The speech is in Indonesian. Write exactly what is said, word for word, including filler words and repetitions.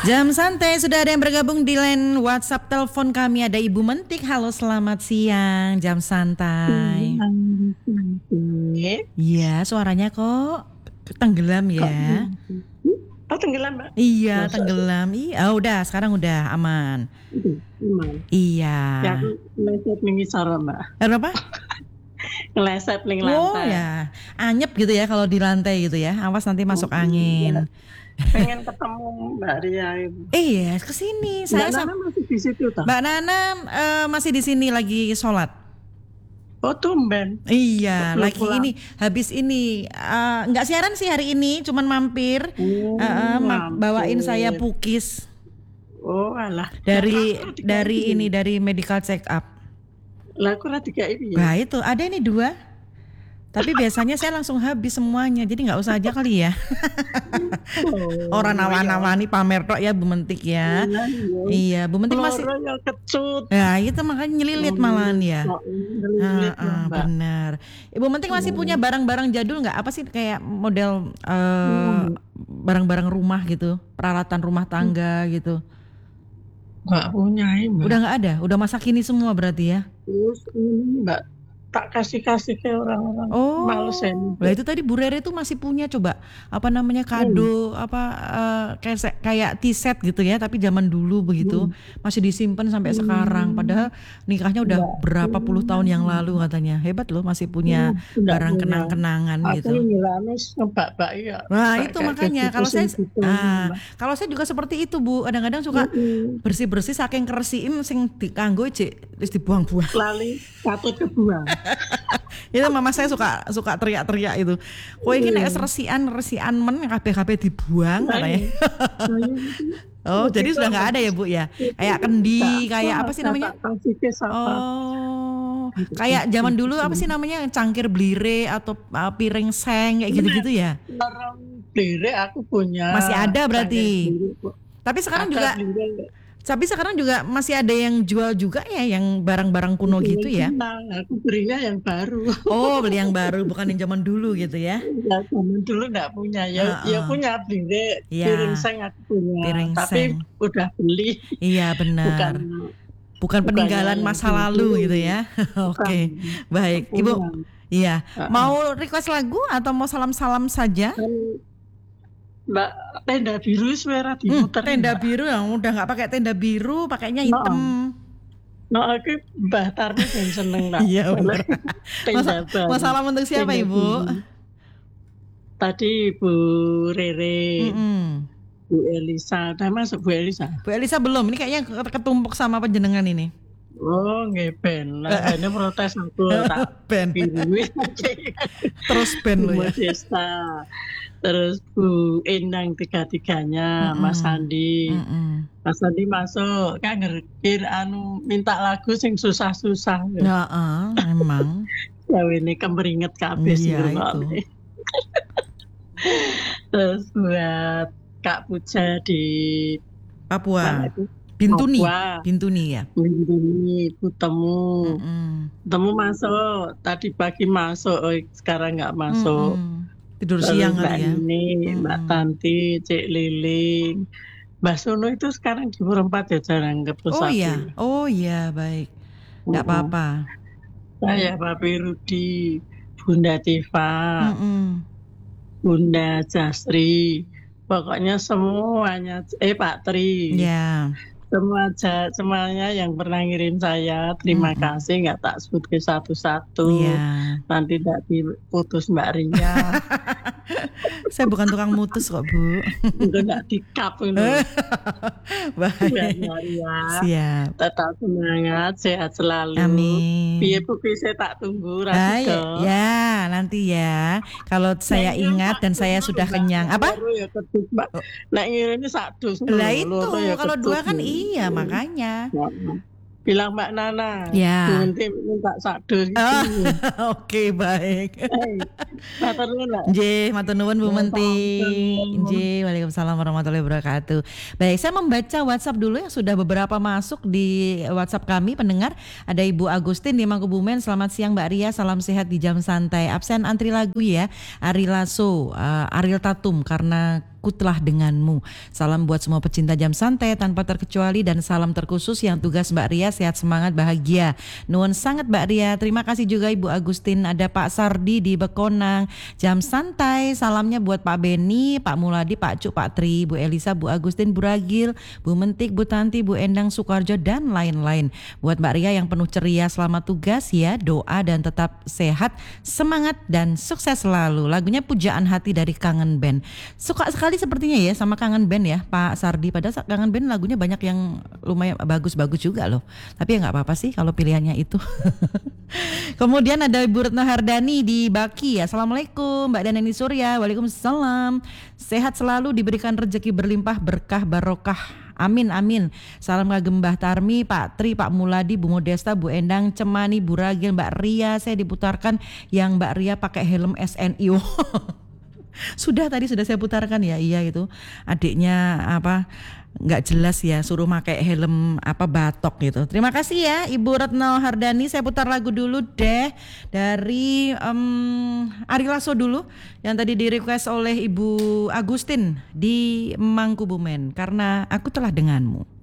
Jam santai sudah ada yang bergabung di line WhatsApp telepon kami, ada Ibu Mentik. Halo, selamat siang. Jam santai. Iya, suaranya kok tenggelam ya. Oh, tenggelam, Mbak? Iya, Masa tenggelam. Iya, oh, udah, sekarang udah aman. Aman. Iya. Ya, aku ngeleset ning isara, Mbak. Kenapa? Ngeleset ning lantai. Oh ya, anyep gitu ya kalau di lantai gitu ya. Awas nanti masuk Oh, angin. iya. Pengen ketemu Mbak Ria. Iya, kesini. Mbak Saya Nana masih di situ toh? Mbak Nana uh, masih di sini lagi sholat. Oh, tumben. Iya, Belum lagi pulang. ini habis ini uh, nggak siaran sih hari ini, cuman mampir Oh, uh, uh, ma- mampir. bawain saya pukis Oh, alah. dari Lah, aku dari dikai ini dari medical check up. Lah, aku lah dikai piye? Nah itu ada ini dua. Tapi biasanya saya langsung habis semuanya, jadi nggak usah aja kali ya. Oh, Orang nawan-nawani pamer tok ya Bu Mentik ya. Iya, iya. Iya, Bu Mentik masih. Loro ya kecut. Nah itu makanya nyelilit Oh, malahan ya. kok ngelilit, Ah, ah, Mbak. benar. Ibu Mentik masih punya barang-barang jadul nggak? Apa sih kayak model eh, Hmm. barang-barang rumah gitu, peralatan rumah tangga gitu? Nggak punya, Mbak. Udah nggak ada, udah masa kini semua berarti ya? Terus ini Mbak tak kasih-kasih ke orang-orang. Oh, Males ya. lah itu tadi Bu Rere tuh masih punya coba apa namanya kado apa eh, kayak se- kayak T-set gitu ya, tapi zaman dulu begitu masih disimpan sampai sekarang. Padahal nikahnya udah Enggak. berapa puluh tahun yang lalu katanya. Hebat loh, masih punya Hmm, enggak barang punya. kenang-kenangan Aku gitu. ngilangnya ngebak-bak ya. Nah Kayak- itu kayak makanya gitu kalau sih saya gitu, ah, Mbak. kalau saya juga seperti itu Bu, kadang-kadang suka Mm-mm. bersih-bersih saking keresiin sing dikanggo cek terus dibuang-buang. Lali katut kebuang. Itu mama saya suka suka teriak-teriak itu. Kowe iki nek resian resian men kabeh-kabeh dibuang katanya. Oh, jadi sudah nggak ada ya Bu ya? Kayak kendi, kayak apa sih namanya? Kasih ke siapa? Oh, kayak zaman dulu apa sih namanya cangkir blire atau uh, piring seng kayak gitu-gitu ya? Orang blire aku punya. Masih ada berarti. Blire, kok. Tapi sekarang Ada juga blire. tapi sekarang juga masih ada yang jual juga ya yang barang-barang kuno gitu ya? Nah, aku belinya yang baru. Oh, beli yang baru bukan yang zaman dulu gitu ya? Ya, zaman dulu nggak punya ya, Uh-uh. ya punya blire, Iya. piring seng aku punya, Piring tapi seng. udah beli, Iya benar. bukan Bukan peninggalan yang masa dulu. lalu gitu ya. Oke, baik. Ibu, punya. iya. Uh-uh. Mau request lagu atau mau salam-salam saja? Kan, Mbak, tenda biru suara Hmm, dimuter. tenda biru yang udah nggak pakai tenda biru, pakainya hitam. No, aku Mbah Tarni yang seneng nak. Iya benar. Tenda Mas- baru. Mau salam untuk siapa Tenda Ibu? biru. Tadi Bu Rere, Mm-mm. Bu Elisa, udah masuk Bu Elisa. Bu Elisa belum. Ini kayaknya ketumpuk sama penjenengan ini. Oh, ngeben. Lah, ini protes aku tak Ben. biru. Terus Ben lo ya. Desta. Terus Bu Endang tiga-tiganya, Mm-mm. Mas Andi. Mm-mm. Mas Andi masuk, kan ngerkir anu minta lagu sing susah-susah. Ya, ah, memang. Ya ini kemeringet kabeh sing Iya, ngrungokne. Terus buat Kak Puja di Papua. mana itu? Bintuni. Papua. Bintuni ya. Lindungi, Bu Temu. Mm-mm. Temu masuk, tadi pagi masuk, oh, sekarang nggak masuk. Mm-mm. Tidur Terus siang Mbak kali ya. Ini, Mbak Mm-mm. Tanti, Cik Liling, Mbak Sono itu sekarang di Perempat ya jarang ke Oh pusat. iya, oh iya baik. Nggak Mm-mm. apa-apa. Saya Papi Rudi, Bunda Tifa, Mm-mm. Bunda Jasri, pokoknya semuanya, eh Pak Tri, Ya. semua ja- semuanya yang pernah ngirim saya, terima Mm-mm. kasih, nggak tak sebut ke satu-satu, Iya. nanti tidak diputus Mbak Ria, Saya bukan tukang mutus kok Bu. itu nggak di-cut itu. Mbak Baik. Ria, Siap. tetap semangat, sehat selalu. Amin. Piye bukti saya tak tunggu, Ah, Ratu ya, ya, nanti ya. Kalau saya ingat dan saya sudah kenyang. Apa? Loro ya kedus, Mbak. Nek ngirine sak dus. Lah loro, itu loro ya kalau kedus. dua kan iya makanya. Bilang Mbak Nana. Ya. Nanti minta sak dus. Ah, Oke baik. Hei, matur nuwun, Mbak. Nggih, matur nuwun Bu Mentik. Waalaikumsalam. Nggih, waalaikumsalam warahmatullahi wabarakatuh. Baik, saya membaca WhatsApp dulu yang sudah beberapa masuk di WhatsApp kami pendengar. Ada Ibu Agustin di Mangkubumen. Selamat siang Mbak Ria, salam sehat di jam santai. Absen antri lagu ya. Ari Lasso, uh, Ariel Tatum karena Aku Telah Denganmu. Salam buat semua pecinta jam santai tanpa terkecuali dan salam terkhusus yang tugas Mbak Ria, sehat semangat bahagia. Nuwun sangat Mbak Ria. Terima kasih juga Ibu Agustin, ada Pak Sardi di Bekonang. Jam santai salamnya buat Pak Beni, Pak Muladi, Pak Cuk, Pak Tri, Bu Elisa, Bu Agustin, Bu Ragil, Bu Mentik, Bu Tanti, Bu Endang, Sukarjo dan lain-lain. Buat Mbak Ria yang penuh ceria selamat tugas ya, doa dan tetap sehat, semangat dan sukses selalu. Lagunya Pujaan Hati dari Kangen Band. Suka sekali sepertinya ya sama Kangen Band ya Pak Sardi. Padahal Kangen Band lagunya banyak yang lumayan bagus-bagus juga loh. Tapi ya nggak apa-apa sih kalau pilihannya itu. Kemudian ada Ibu Retno Hardani di Baki. Assalamualaikum Mbak Daneni Surya. Waalaikumsalam. Sehat selalu, diberikan rezeki berlimpah, berkah, barokah. Amin amin. Salam kagem Mbah Tarmi, Pak Tri, Pak Muladi, Bu Modesta, Bu Endang, Cemani, Bu Ragil, Mbak Ria. Saya diputarkan yang Mbak Ria pakai helm S N I. Sudah tadi sudah saya putarkan ya, iya itu adiknya apa nggak jelas ya suruh pakai helm apa batok gitu. Terima kasih ya Ibu Retno Hardani. Saya putar lagu dulu deh dari um, Ari Lasso dulu yang tadi di request oleh Ibu Agustin di Mangkubumen, Karena Aku Telah Denganmu.